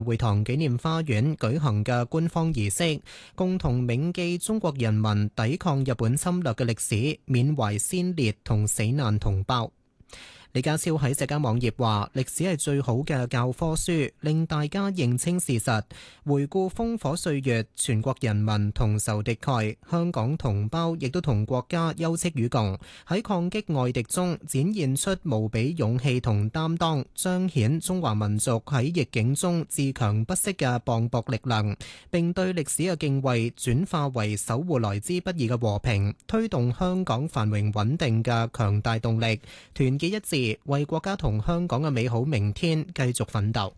會堂紀念花園舉行嘅官方儀式，共同銘記中國人民抵抗日本侵略嘅歷史，緬懷先烈同死難同胞。李家超喺社交網頁話：歷史係最好嘅教科書，令大家認清事實，回顧烽火歲月，全國人民同仇敵愾，香港同胞亦都同國家休戚與共，喺抗擊外敵中展現出無比勇氣同擔當，彰顯中華民族喺逆境中自強不息嘅磅礴力量，並對歷史嘅敬畏轉化為守護來之不易嘅和平，推動香港繁榮穩定嘅強大動力，團結一致，為國家同香港嘅美好明天繼續奮鬥。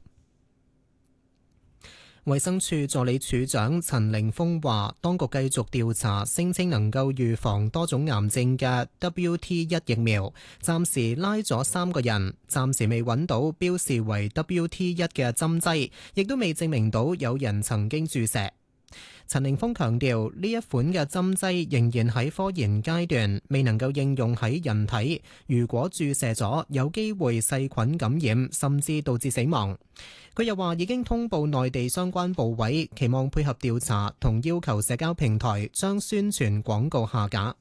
衛生署助理署長陳凌峰話，當局繼續調查聲稱能夠預防多種癌症嘅 WT1 疫苗，暫時拉咗3個人，暫時未揾到標示為 WT1 嘅針劑，亦都未證明到有人曾經注射。陳凌峰強調，呢一款嘅針劑仍然喺科研階段，未能夠應用喺人體。如果注射咗，有機會細菌感染，甚至導致死亡。佢又話已經通報內地相關部委，期望配合調查，同要求社交平台將宣傳廣告下架。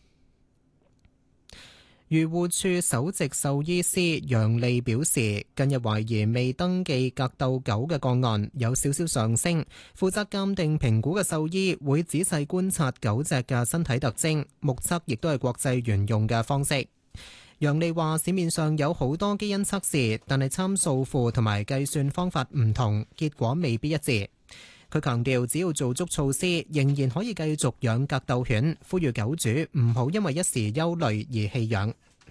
漁護署首席獸醫師楊利表示，近日懷疑未登記格鬥狗嘅個案有少少上升，負責鑑定評估嘅獸醫會仔細觀察狗隻嘅身體特徵，目測亦都係國際沿用嘅方式。楊利話，市面上有好多基因測試，但係參數庫同埋計算方法唔同，結果未必一致。佢強調，只要做足措施，仍然可以繼續養格鬥犬，呼籲狗主唔好因為一時憂慮而棄養。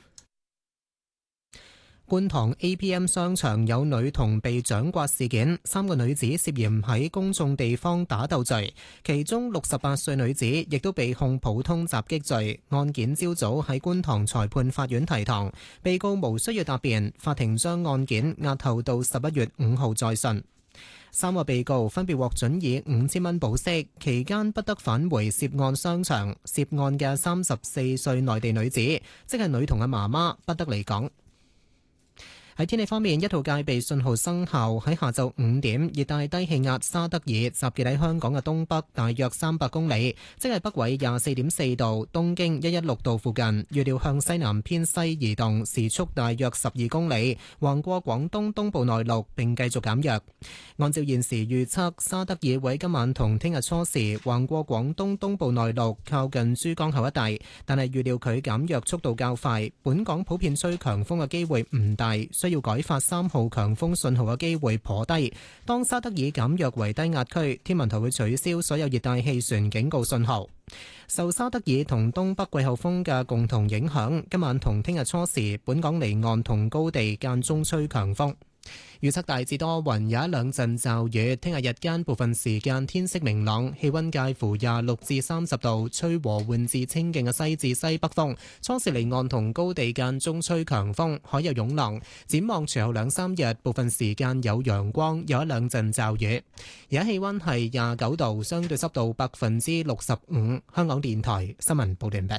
觀塘 APM 商場有女童被掌摑事件，3個女子涉嫌喺公眾地方打鬥罪，其中68歲女子亦都被控普通襲擊罪。案件朝早喺觀塘裁判法院提堂，被告無需要答辯，法庭將案件押後到11月5號再訊。3個被告分別獲准以5000蚊保釋，期間不得返回涉案商場。涉案嘅34歲內地女子，即係女童嘅媽媽，不得離港。喺天氣方面，一號戒備信號生效。喺下晝5點，熱帶低氣壓沙德爾集結喺香港嘅東北大約300公里，即係北緯24.4度、東經116度附近。預料向西南偏西移動，時速大約12公里，橫過廣東東部內陸並繼續減弱。按照現時預測，沙德爾會今晚同聽日初時橫過廣東東部內陸，靠近珠江口一帶，但係預料佢減弱速度較快。本港普遍吹強風嘅機會唔大，需要改發3號強風信號嘅機會頗低。當沙德爾減弱為低壓區，天文台會取消所有熱帶氣旋警告信號。受沙德爾同東北季候風嘅共同影響，今晚同聽日初時，本港離岸同高地間中吹強風。預測大致多雲，有一兩陣驟雨。聽日日間部分時間天色明朗，氣溫介乎26至30度，吹和緩至清勁嘅西至西北風。初時離岸同高地間中吹強風，海有湧浪。展望隨後2-3日，部分時間有陽光，有一兩陣驟雨。而家氣溫係29度，相對濕度65%。香港電台新聞報道完畢。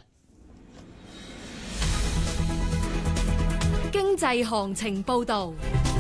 經濟行情報道。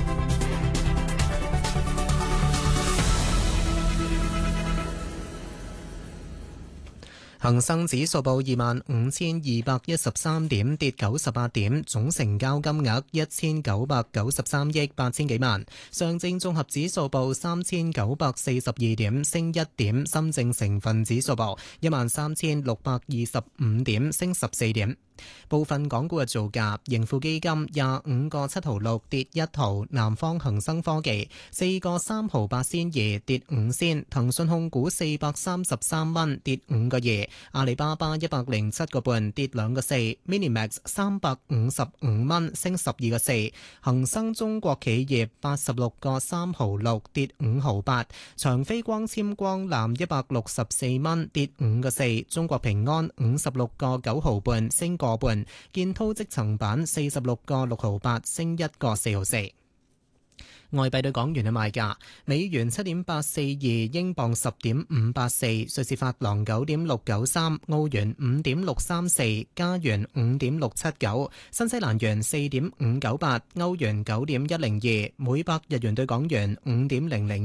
恒生指數報25,213點，跌98點，總成交金額1993億8千幾萬。上證綜合指數報3942點，升1點。深證成分指數報13,625點，升14點。部分港股嘅造價：盈富基金25個7毫6跌1毫，南方恒生科技4個3毫8仙2跌5仙，騰訊控股433蚊跌5個2，阿里巴巴107個半跌2個4，Minimax 355蚊升12個4，恒生中國企業86個3毫6跌5毫8，長飛光纖光纜164蚊跌5個4，中國平安56個9毫半升個半，建滔積層板46個6毫8升1個4毫4。 外幣對港元嘅賣價：美元7.842，英鎊10.584，瑞士法郎9.693，澳元5.634，加元5.679，新西蘭元4.598，歐元9.102，每百日元對港元5.002。